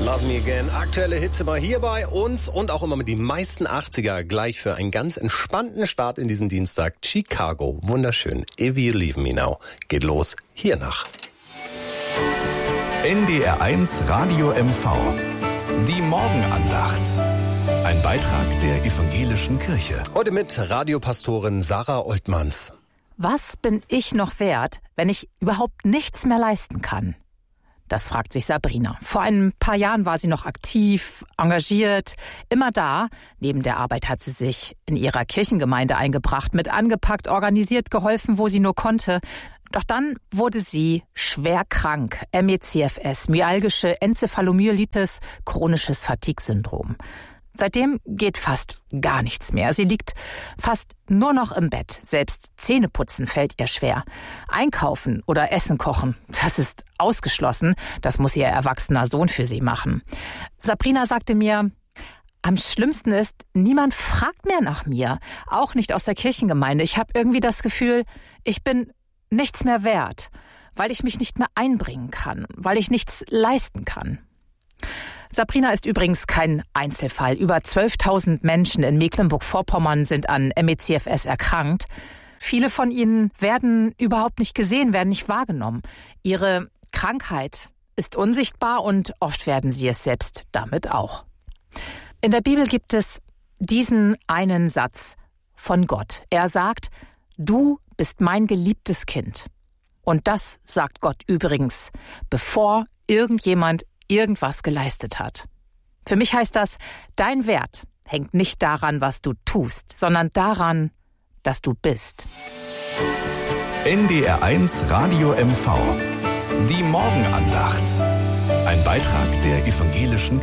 Love Me Again. Aktuelle Hits immer hier bei uns und auch immer mit den meisten 80er gleich für einen ganz entspannten Start in diesen Dienstag. Chicago, wunderschön. If You Leave Me Now. Geht los, hier nach. NDR 1 Radio MV. Die Morgenandacht. Ein Beitrag der Evangelischen Kirche. Heute mit Radiopastorin Sarah Oltmanns. Was bin ich noch wert, wenn ich überhaupt nichts mehr leisten kann? Das fragt sich Sabrina. Vor ein paar Jahren war sie noch aktiv, engagiert, immer da. Neben der Arbeit hat sie sich in ihrer Kirchengemeinde eingebracht, mit angepackt, organisiert, geholfen, wo sie nur konnte. Doch dann wurde sie schwer krank. MECFS, myalgische Enzephalomyelitis, chronisches Fatigue-Syndrom. Seitdem geht fast gar nichts mehr. Sie liegt fast nur noch im Bett. Selbst Zähneputzen fällt ihr schwer. Einkaufen oder Essen kochen, das ist ausgeschlossen. Das muss ihr erwachsener Sohn für sie machen. Sabrina sagte mir, am schlimmsten ist, niemand fragt mehr nach mir. Auch nicht aus der Kirchengemeinde. Ich habe irgendwie das Gefühl, ich bin nichts mehr wert, weil ich mich nicht mehr einbringen kann, weil ich nichts leisten kann. Sabrina ist übrigens kein Einzelfall. Über 12.000 Menschen in Mecklenburg-Vorpommern sind an MECFS erkrankt. Viele von ihnen werden überhaupt nicht gesehen, werden nicht wahrgenommen. Ihre Krankheit ist unsichtbar und oft werden sie es selbst damit auch. In der Bibel gibt es diesen einen Satz von Gott. Er sagt, du bist mein geliebtes Kind. Und das sagt Gott übrigens, bevor irgendjemand irgendwas geleistet hat. Für mich heißt das, dein Wert hängt nicht daran, was du tust, sondern daran, dass du bist. NDR 1 Radio MV. Die Morgenandacht. Ein Beitrag der Evangelischen Kirche.